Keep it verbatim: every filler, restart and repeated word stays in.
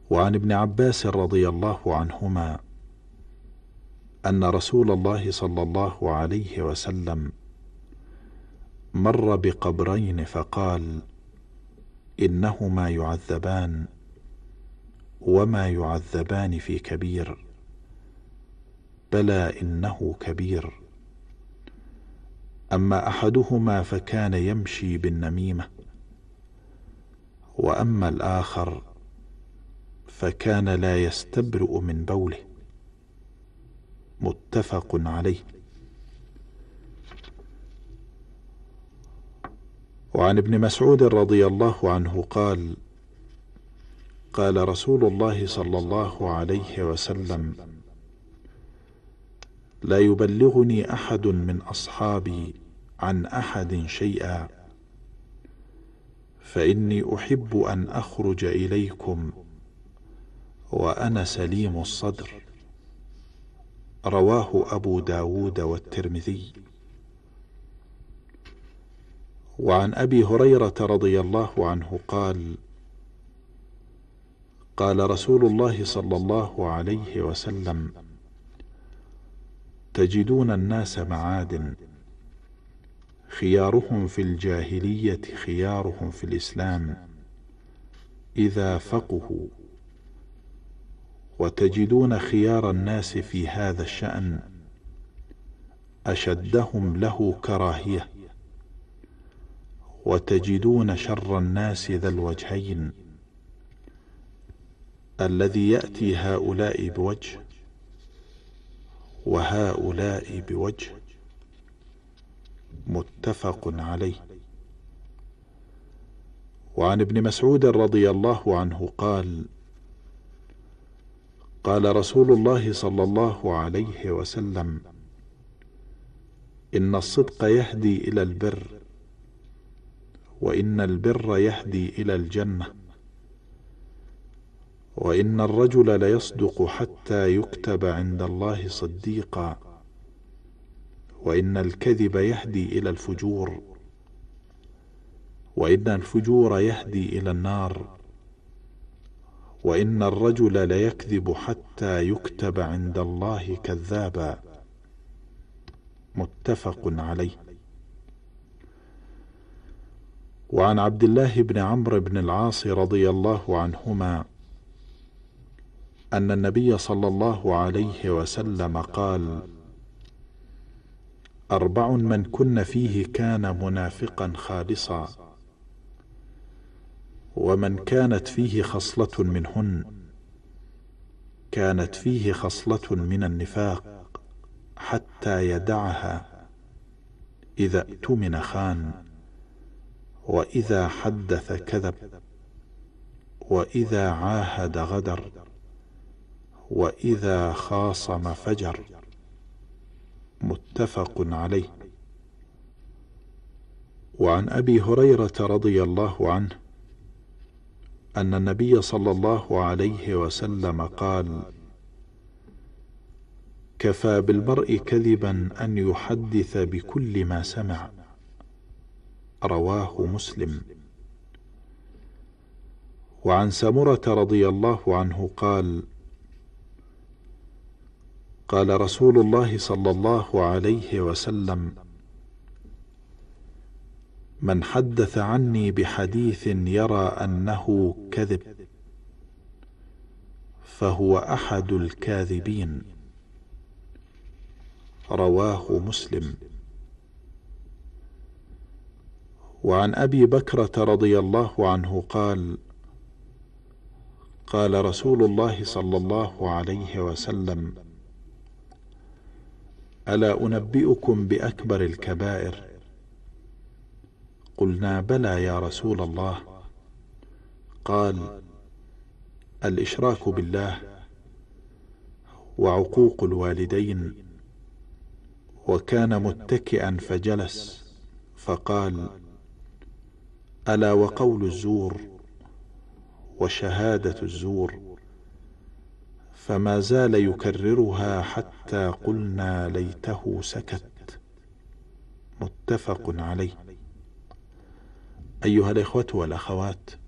وعن ابن عباس رضي الله عنهما أن رسول الله صلى الله عليه وسلم مر بقبرين فقال: إنهما يعذبان وما يعذبان في كبير، بلى إنه كبير. أما أحدهما فكان يمشي بالنميمة، وأما الآخر فكان لا يستبرئ من بوله. متفق عليه. وعن ابن مسعود رضي الله عنه قال: قال رسول الله صلى الله عليه وسلم: لا يبلغني أحد من أصحابي عن أحد شيئا، فإني أحب أن أخرج إليكم وأنا سليم الصدر. رواه أبو داود والترمذي. وعن أبي هريرة رضي الله عنه قال: قال رسول الله صلى الله عليه وسلم: تجدون الناس معادن، خيارهم في الجاهلية خيارهم في الإسلام إذا فقهوا، وتجدون خيار الناس في هذا الشأن أشدهم له كراهية، وتجدون شر الناس ذا الوجهين، الذي يأتي هؤلاء بوجه وهؤلاء بوجه. متفق عليه. وعن ابن مسعود رضي الله عنه قال: قال رسول الله صلى الله عليه وسلم: إن الصدق يهدي إلى البر، وإن البر يهدي إلى الجنة، وإن الرجل ليصدق حتى يكتب عند الله صديقا، وإن الكذب يهدي إلى الفجور، وإن الفجور يهدي إلى النار، وإن الرجل ليكذب حتى يكتب عند الله كذابا. متفق عليه. وعن عبد الله بن عمرو بن العاص رضي الله عنهما أن النبي صلى الله عليه وسلم قال: أربع من كن فيه كان منافقا خالصا، ومن كانت فيه خصلة منهن كانت فيه خصلة من النفاق حتى يدعها: إذا اؤتمن خان، وإذا حدث كذب، وإذا عاهد غدر، وإذا خاصم فجر. متفق عليه. وعن أبي هريرة رضي الله عنه أن النبي صلى الله عليه وسلم قال: كفى بالمرء كذبا أن يحدث بكل ما سمع. رواه مسلم. وعن سمرة رضي الله عنه قال: قال رسول الله صلى الله عليه وسلم: من حدث عني بحديث يرى أنه كذب فهو أحد الكاذبين. رواه مسلم. وعن أبي بكرة رضي الله عنه قال: قال رسول الله صلى الله عليه وسلم: ألا أنبئكم بأكبر الكبائر؟ قلنا: بلى يا رسول الله. قال: الإشراك بالله، وعقوق الوالدين. وكان متكئا فجلس فقال: ألا وقول الزور، وشهادة الزور. فما زال يكررها حتى قلنا ليته سكت. متفق عليه. أيها الإخوة والأخوات،